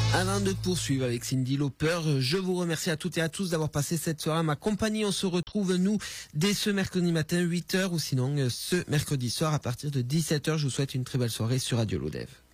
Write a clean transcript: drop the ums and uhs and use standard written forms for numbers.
Avant de poursuivre avec Cyndi Lauper, je vous remercie à toutes et à tous d'avoir passé cette soirée à ma compagnie. On se retrouve, nous, dès ce mercredi matin, 8h, ou sinon ce mercredi soir à partir de 17h. Je vous souhaite une très belle soirée sur Radio Lodève.